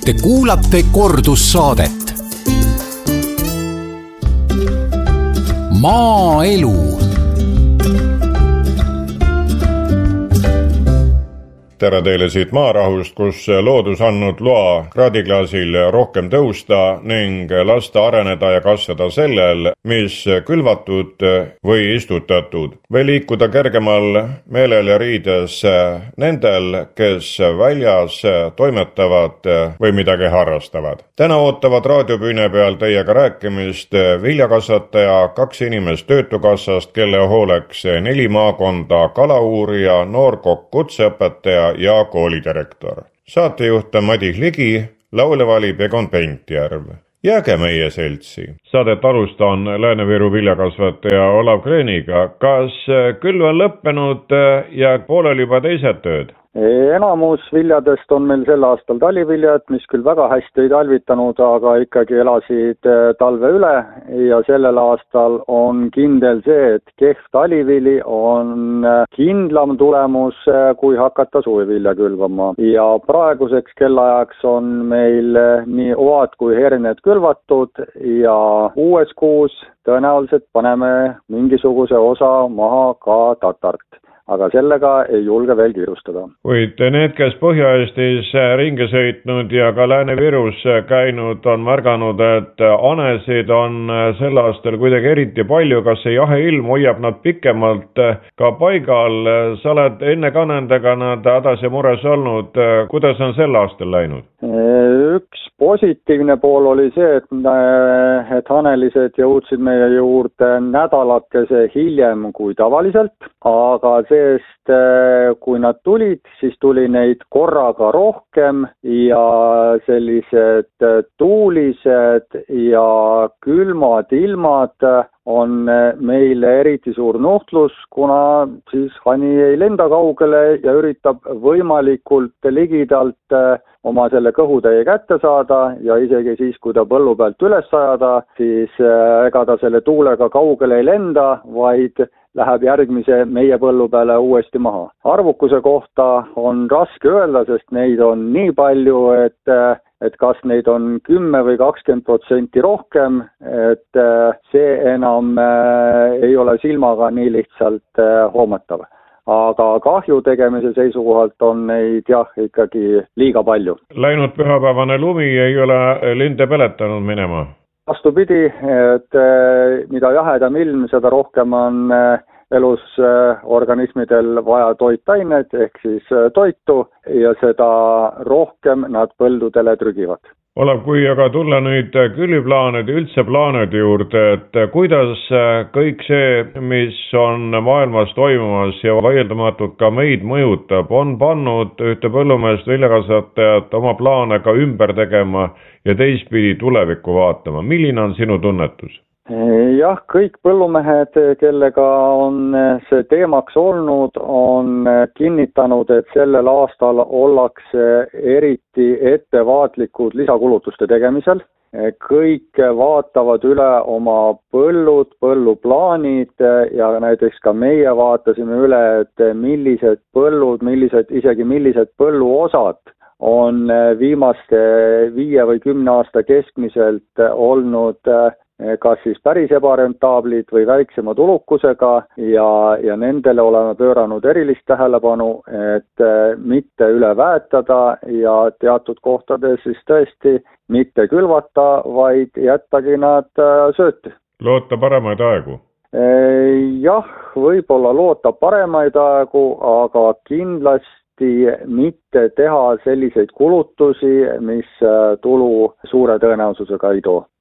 Te kuulate kordussaadet. Maaelu. Tere teile siit Maarahust, kus loodus andnud loa kraadiklaasil rohkem tõusta ning lasta areneda ja kasvada sellel, mis külvatud või istutatud, või liikuda kergemal meelel ja riides nendel, kes väljas toimetavad või midagi harrastavad. Täna ootavad raadiopüüne peal teiega rääkimist viljakasvataja, 2 inimest Töötukassast, kelle hooleks 4 maakonda, kalauurija, noorkokk, kutseõpetaja ja koolidirektor. Saatejuht on Madis Ligi, laule valib Egon Pentjärv. Jääge meie seltsi. Saadet alustan Lääne-Viru viljakasvataja Olav Kreeniga. Kas külv on lõppenud ja poolel juba teised tööd? Enamus viljadest on meil sel aastal taliviljad, mis küll väga hästi ei talvitanud, aga ikkagi elasid talve üle ja sellel aastal on kindel see, et kehv talivili on kindlam tulemus, kui hakata suvevilja külvama. Ja praeguseks kellaajaks on meil nii oad kui herned külvatud ja uues kuus tõenäoliselt paneme mingisuguse osa maha ka tatart. Aga sellega ei julge veel kiirustada. Kuid need, kes Põhja-Eestis ringi sõitnud ja ka Lääne-Virus käinud, on märganud, et anesid on sel aastal kuidagi eriti palju. Kas see jahe ilm hoiab nad pikemalt ka paigal? Sa oled enne ka nendega nad hädas ja mures olnud. Kuidas on sel aastal läinud? Üks positiivne pool oli see, et hanelised jõudsid meie juurde nädalakese hiljem kui tavaliselt, aga sest kui nad tulid, siis tuli neid korraga rohkem ja sellised tuulised ja külmad ilmad on meile eriti suur nuhtlus, kuna siis hani ei lenda kaugele ja üritab võimalikult ligidalt oma selle kõhutäie kätte saada ja isegi siis, kui ta põllu pealt üles ajada, siis ega ta selle tuulega kaugele ei lenda, vaid läheb järgmise meie põllu peale uuesti maha. Arvukuse kohta on raske öelda, sest neid on nii palju, et kas neid on 10 või 20% rohkem, et see enam ei ole silmaga nii lihtsalt hoomatav. Aga kahju tegemise seisukohalt on neid ikkagi liiga palju. Läinud pühapäevane lumi ei ole linde peletanud minema? Vastupidi, et mida jahedam ilm, seda rohkem on elusorganismidel vaja toitainet ehk siis toitu ja seda rohkem nad põldudele trügivad. Olav, kui aga tulla nüüd külviplaanide, üldse plaanide juurde, et kuidas kõik see, mis on maailmas toimumas ja vaieldamatult ka meid mõjutab, on pannud ühte põllumeest viljakasvatajat oma plaane ka ümber tegema ja teistpidi tulevikku vaatama. Milline on sinu tunnetus? Jah, kõik põllumehed, kellega on see teemaks olnud, on kinnitanud, et sellel aastal ollakse eriti ettevaatlikud lisakulutuste tegemisel. Kõik vaatavad üle oma põllud, põlluplaanid ja näiteks ka meie vaatasime üle, et millised põllud, millised põlluosad on viimaste 5 või 10 aasta keskmiselt olnud kas siis päris ebarentaablid või väiksema tulukusega ja nendele oleme pööranud erilist tähelepanu, et mitte üle väetada ja teatud kohtades siis tõesti mitte külvata, vaid jättagi nad sööti. Loota paremaid aegu? Jah, võib-olla loota paremaid aegu, aga kindlasti mitte teha selliseid kulutusi, mis tulu suure tõenäosusega ei too.